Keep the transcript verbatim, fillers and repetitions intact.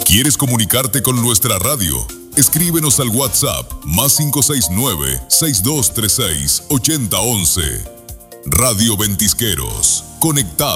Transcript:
¿Quieres comunicarte con nuestra radio? Escríbenos al WhatsApp más cinco seis nueve, seis dos tres seis, ocho cero uno uno. Radio Ventisqueros, conectados.